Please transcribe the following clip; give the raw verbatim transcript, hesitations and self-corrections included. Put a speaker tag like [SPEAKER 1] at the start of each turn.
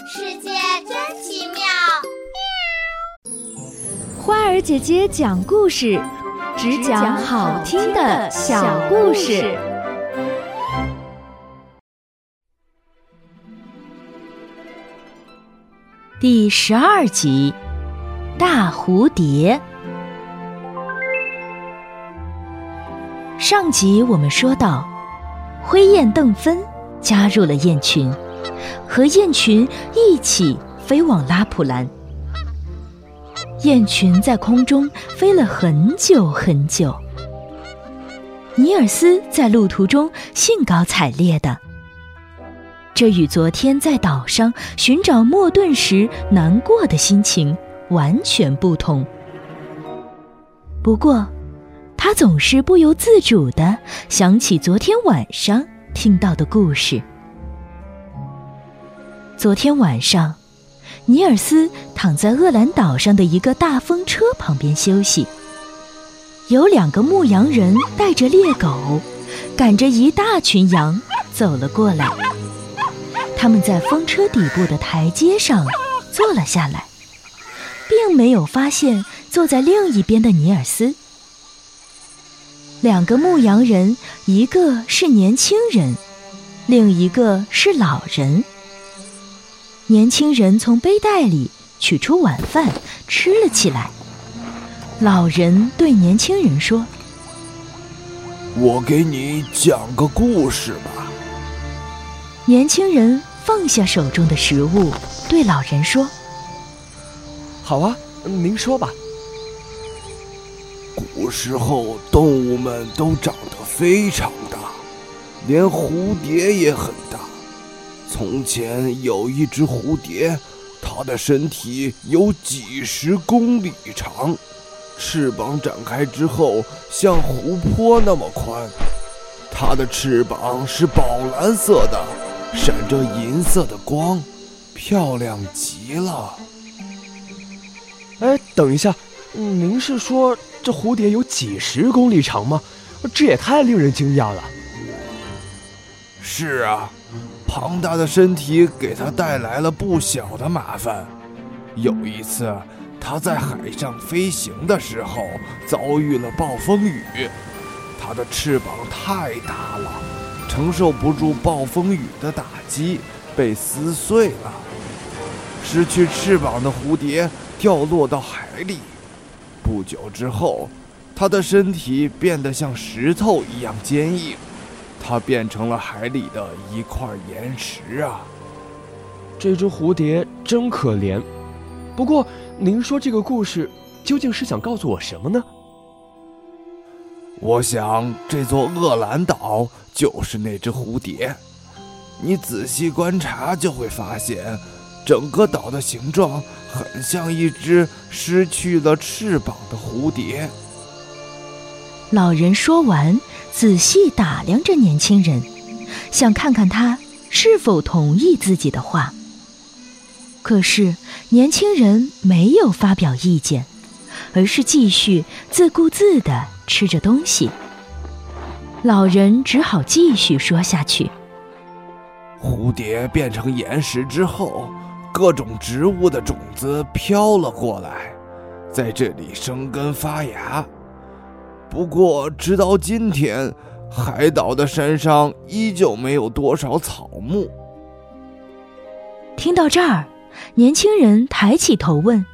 [SPEAKER 1] 世界真奇妙。
[SPEAKER 2] 花儿姐姐讲故事，只讲好听的小故事。
[SPEAKER 3] 第十二集，大蝴蝶。上集我们说到，灰雁邓芬加入了雁群，和雁群一起飞往拉普兰。雁群在空中飞了很久很久。尼尔斯在路途中兴高采烈的，这与昨天在岛上寻找莫顿时难过的心情完全不同。不过他总是不由自主地想起昨天晚上听到的故事。昨天晚上，尼尔斯躺在厄兰岛上的一个大风车旁边休息，有两个牧羊人带着猎狗，赶着一大群羊走了过来。他们在风车底部的台阶上坐了下来，并没有发现坐在另一边的尼尔斯。两个牧羊人，一个是年轻人，另一个是老人。年轻人从背带里取出晚饭吃了起来。老人对年轻人说：“
[SPEAKER 4] 我给你讲个故事吧。”
[SPEAKER 3] 年轻人放下手中的食物，对老人说：“
[SPEAKER 5] 好啊，您说吧。”
[SPEAKER 4] 古时候动物们都长得非常大，连蝴蝶也很大。从前有一只蝴蝶，它的身体有几十公里长，翅膀展开之后像湖泊那么宽。它的翅膀是宝蓝色的，闪着银色的光，漂亮极了。
[SPEAKER 5] 哎，等一下，您是说这蝴蝶有几十公里长吗？这也太令人惊讶了。
[SPEAKER 4] 是啊，庞大的身体给它带来了不小的麻烦。有一次，它在海上飞行的时候遭遇了暴风雨，它的翅膀太大了，承受不住暴风雨的打击，被撕碎了。失去翅膀的蝴蝶掉落到海里，不久之后，它的身体变得像石头一样坚硬，它变成了海里的一块岩石啊！
[SPEAKER 5] 这只蝴蝶真可怜。不过，您说这个故事究竟是想告诉我什么呢？
[SPEAKER 4] 我想这座厄兰岛就是那只蝴蝶。你仔细观察就会发现，整个岛的形状很像一只失去了翅膀的蝴蝶。
[SPEAKER 3] 老人说完，仔细打量着年轻人，想看看他是否同意自己的话。可是年轻人没有发表意见，而是继续自顾自地吃着东西。老人只好继续说下去。
[SPEAKER 4] 蝴蝶变成岩石之后，各种植物的种子飘了过来，在这里生根发芽。不过直到今天，海岛的山上依旧没有多少草木。
[SPEAKER 3] 听到这儿，年轻人抬起头问：“